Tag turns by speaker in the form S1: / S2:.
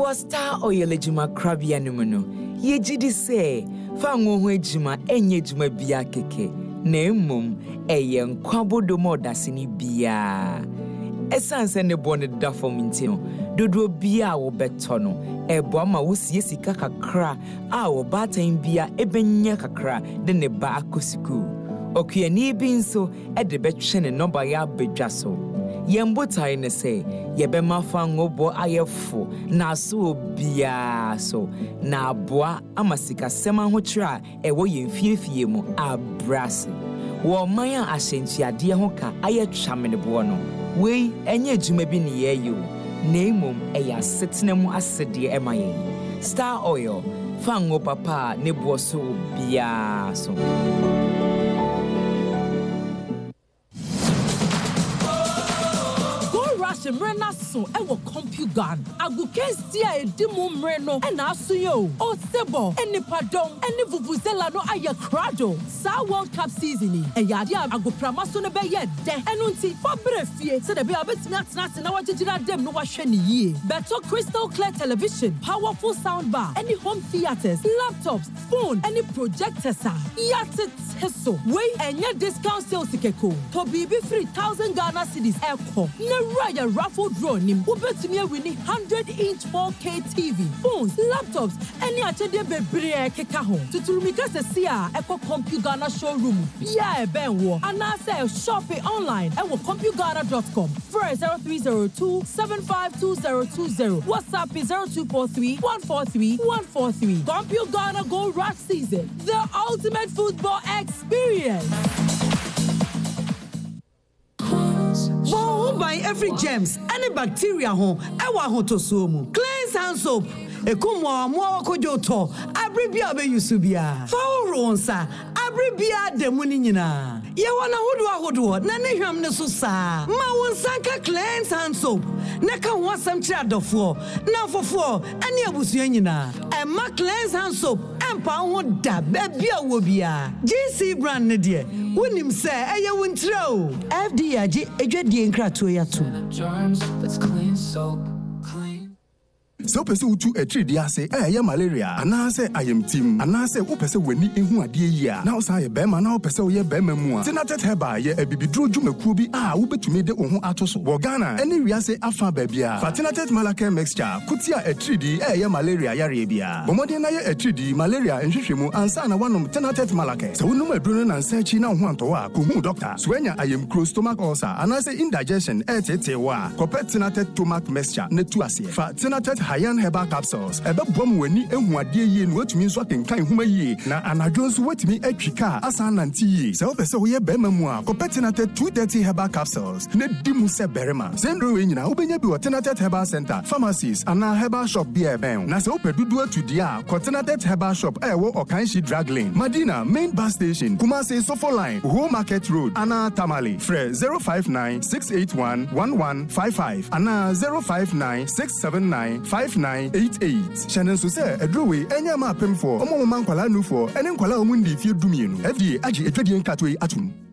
S1: Ewa Star Oil ejima krabia numuno. Ye jidi se fa ngo ejima enye ejima bia keke. Na emom eye nkwabodo modasini bia. Esanse ne bone da fom ntino. Dodo bia wo beto no. Ebo ama wo sie sika kakra a wo batan bia ebenya kakra de ne ba akosiku. Okuani bi nso de betwe ne number ya bedwa so. Yembotai ne se yebema fa ngobo ayefo na so bia so na aboa amasika sema ho kira ewo yemfiefie mu abrase. Wo man a ahyenchiade ho ka ayetwa menebo no. Wei enye adwuma bi ne yeyo. Na emom eya setena mu asede emaye. Star Oil fa ngo papa ne bo so bia so.
S2: Mrena so ewo CompuGan agukensia edimu mreno ena asuyo o sebo enipadon eni vuvuzela no aye krado sa World Cup season eyade agoprama so ne beye de enunti fabre fie se de be abetimi atena na wajigira dem no wahwe ne yie beto crystal clear television powerful soundbar any home theaters laptops phone any projectors yate teso we enye discount sales keko to bibi 3,000 Ghana cedis eko ne raya raffle draw nim ubetumi wini 100-inch 4K TV phones laptops any achede bebre keka ho tutulumika sesi a eko CompuGan showroom ya ebenwo ana say shopping online ewo CompuGan.com for 0302752020 WhatsApp is 0243143143 CompuGan Gold Rush season the ultimate football experience.
S3: By every germs, any bacteria home, ewa hotosumu. Cleanse hand soap. Ekumwa mwa kojoto. Abribia be yusubia. Fauronsa. Abribia demuni nyina. Ye wana hudu na ne hwam ne so saa. Ma wonsanka cleanse hand soap. Neka wasam kira dofo. Na fofo ani abusua nyina. Emma cleanse hand soap. Empa ho da bebia wo bia. GC brand ne de. Wonim se eye wontreo. FDA age edwadie nkrato ya to.
S4: That's clean soap.
S5: So pese utu etridi ase ya malaria anase ayemtim anase wo pese wani ehu ade yi a na osa ye bema na wo pese wo ye bema mu a Tenatet heba ye abibidro dwumakuo bi a wo betumi de wo ho atoso wo Ghana eni wiase afa ba bia Tenatet Malacare mixture kutia etridi ya malaria yare bia bomode na ye etridi malaria nhwehwemu ansa na wanom Tenatet Malacare so wonum aduro na nsa chi na ho anto a ko hu doctor so anya ayemkro stomach ulcer anase indigestion etete wa kopet Tenatet stomach mixture na tu ase fa Tenatet Hyan herbal capsules ebebom wani ehuade yie no atumi nso akenkan huma yie na anadwo nso watumi atwika asa nanti yie se opese wo ye bema mu a Tenatet 230 herbal capsules na dimu se berema sendro we nyina obenya bi wo Tenatet herbal center pharmacies ana herbal shop bi eben na se opedudu atudi a Tenatet herbal shop ewo Okanshi drug lane Madina main bus station Kumasi Sofo line Home Market Road ana Tamale Fre 059-681-1155 ana 059-679-5988 Shannon so say edrowe enya ma pem for omo man kwala nu for ene kwala omundi fie dumienu FDA agi etwadie nkatoi atum